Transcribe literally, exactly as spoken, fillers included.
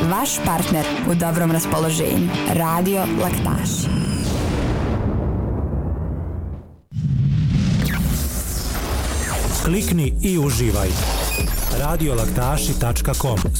Vaš partner u dobrom raspoloženju. Radio Laktaši. Klikni i uživaj. radio laktaši tačka com